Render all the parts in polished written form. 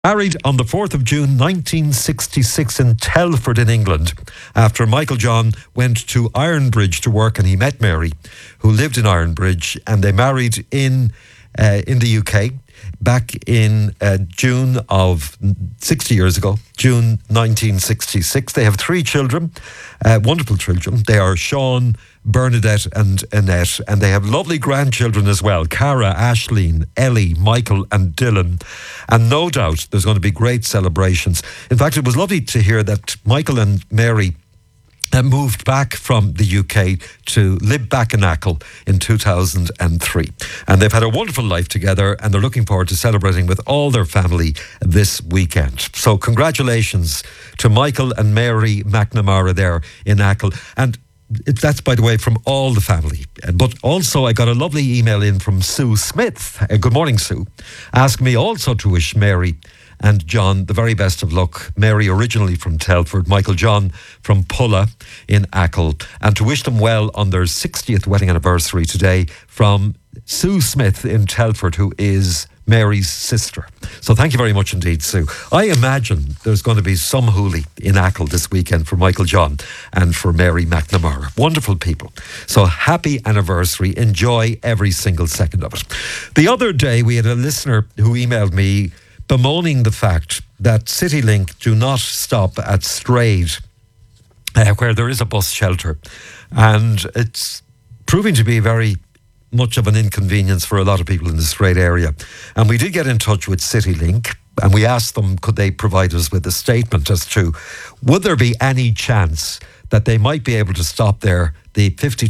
Married on the 4th of June 1966 in Telford in England, after Michael John went to Ironbridge to work, and he met Mary, who lived in Ironbridge, and they married in the UK back in June of 60 years ago, June 1966. They have 3 children, wonderful children. They are Sean, Bernadette and Annette, and they have lovely grandchildren as well: Cara, Ashleen, Ellie, Michael and Dylan. And no doubt there's going to be great celebrations. In fact, it was lovely to hear that Michael and Mary moved back from the UK to live back in Achill in 2003. And they've had a wonderful life together, and they're looking forward to celebrating with all their family this weekend. So congratulations to Michael and Mary McNamara there in Achill. And that's, by the way, from all the family. But also I got a lovely email in from Sue Smith. Good morning, Sue. Asking me also to wish Mary and John the very best of luck. Mary originally from Telford, Michael John from Pulla in Achill, and to wish them well on their 60th wedding anniversary today from Sue Smith in Telford, who is Mary's sister. So thank you very much indeed, Sue. I imagine there's going to be some hoolie in Achill this weekend for Michael John and for Mary McNamara. Wonderful people. So happy anniversary. Enjoy every single second of it. The other day we had a listener who emailed me bemoaning the fact that CityLink do not stop at Strayed, where there is a bus shelter. And it's proving to be very much of an inconvenience for a lot of people in the Strayed area. And we did get in touch with CityLink, and we asked them, could they provide us with a statement as to, would there be any chance that they might be able to stop there, the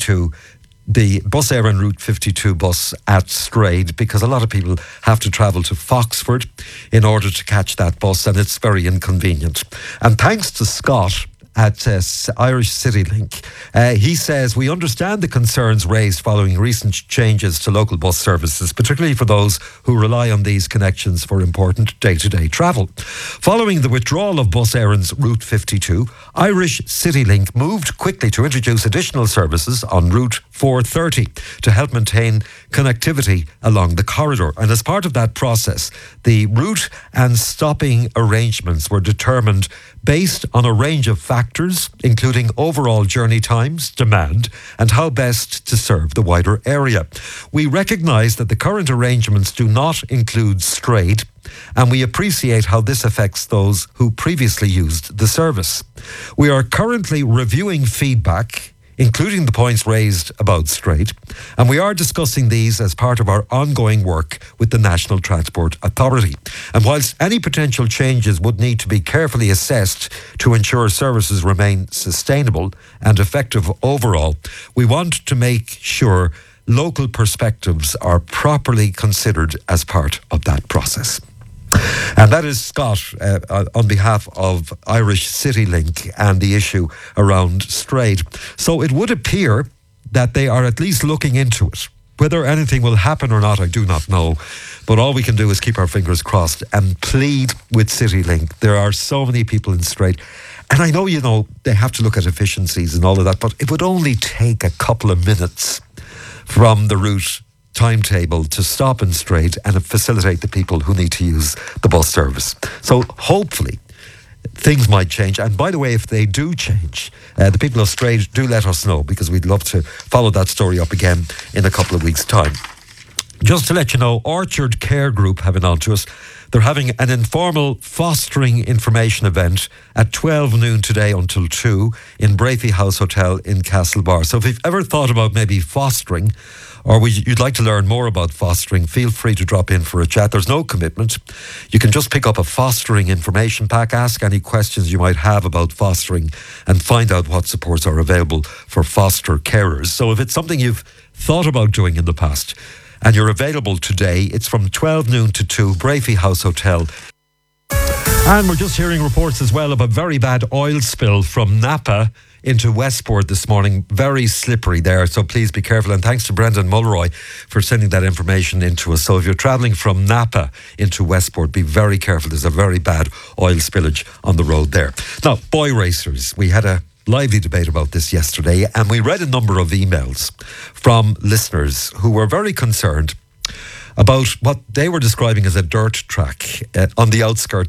Bus Éireann Route 52 bus at Strayed, because a lot of people have to travel to Foxford in order to catch that bus, and it's very inconvenient. And thanks to Scott at Irish CityLink, he says, we understand the concerns raised following recent changes to local bus services, particularly for those who rely on these connections for important day-to-day travel. Following the withdrawal of Bus Éireann's Route 52, Irish CityLink moved quickly to introduce additional services on Route 430 to help maintain connectivity along the corridor. And as part of that process, the route and stopping arrangements were determined based on a range of factors, including overall journey times, demand, and how best to serve the wider area. We recognise that the current arrangements do not include Strayed, and we appreciate how this affects those who previously used the service. We are currently reviewing feedback, including the points raised about Strayed, and we are discussing these as part of our ongoing work with the National Transport Authority. And whilst any potential changes would need to be carefully assessed to ensure services remain sustainable and effective overall, we want to make sure local perspectives are properly considered as part of that process. And that is Scott on behalf of Irish CityLink and the issue around Strayed. So it would appear that they are at least looking into it. Whether anything will happen or not, I do not know. But all we can do is keep our fingers crossed and plead with CityLink. There are so many people in Strayed. And I know, they have to look at efficiencies and all of that, but it would only take a couple of minutes from the route timetable to stop in Strayed and facilitate the people who need to use the bus service. So hopefully things might change. And by the way, if they do change, the people of Strayed, do let us know, because we'd love to follow that story up again in a couple of weeks' time. Just to let you know, Orchard Care Group have been on to us. They're having an informal fostering information event at 12 noon today until 2 in Brafey House Hotel in Castlebar. So if you've ever thought about maybe fostering, or you'd like to learn more about fostering, feel free to drop in for a chat. There's no commitment. You can just pick up a fostering information pack, ask any questions you might have about fostering, and find out what supports are available for foster carers. So if it's something you've thought about doing in the past and you're available today, it's from 12 noon to 2, Brafey House Hotel. And we're just hearing reports as well of a very bad oil spill from Napa into Westport this morning. Very slippery there, so please be careful. And thanks to Brendan Mulroy for sending that information into us. So if you're travelling from Napa into Westport, be very careful. There's a very bad oil spillage on the road there. Now, boy racers, we had a lively debate about this yesterday, and we read a number of emails from listeners who were very concerned about what they were describing as a dirt track on the outskirts